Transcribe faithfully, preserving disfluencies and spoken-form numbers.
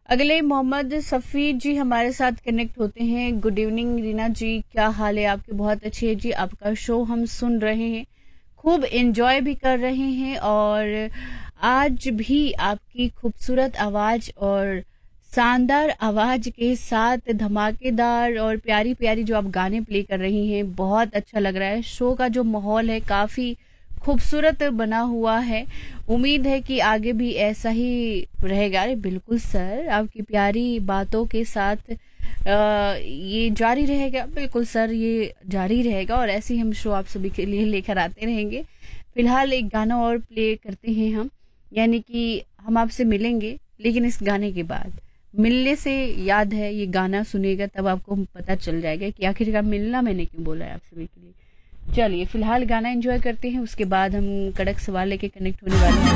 अगले मोहम्मद सफ़ी जी हमारे साथ कनेक्ट होते हैं। गुड इवनिंग रीना जी, क्या हाल है आपके? बहुत अच्छे है जी। आपका शो हम सुन रहे हैं, खूब एंजॉय भी कर रहे हैं और आज भी आपकी खूबसूरत आवाज़ और शानदार आवाज़ के साथ धमाकेदार और प्यारी प्यारी जो आप गाने प्ले कर रही हैं, बहुत अच्छा लग रहा है। शो का जो माहौल है काफ़ी खूबसूरत बना हुआ है। उम्मीद है कि आगे भी ऐसा ही रहेगा। अरे बिल्कुल सर, आपकी प्यारी बातों के साथ आ, ये जारी रहेगा। बिल्कुल सर, ये जारी रहेगा और ऐसे ही हम शो आप सभी के लिए लेकर आते रहेंगे। फिलहाल एक गाना और प्ले करते हैं हम, यानी कि हम आपसे मिलेंगे लेकिन इस गाने के बाद। मिलने से याद है, ये गाना सुनेगा तब आपको पता चल जाएगा कि आखिरकार मिलना मैंने क्यों बोला है आप सभी के लिए। चलिए फिलहाल गाना एंजॉय करते हैं, उसके बाद हम कड़क सवाल लेके कनेक्ट होने वाले हैं।